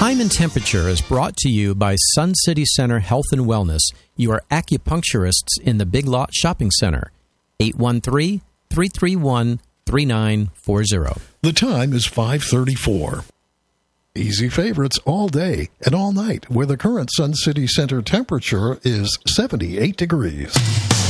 Time and Temperature is brought to you by Sun City Center Health and Wellness, your acupuncturists in the Big Lot Shopping Center. 813-331-3940. The time is 5:34. Easy favorites all day and all night, where the current Sun City Center temperature is 78 degrees.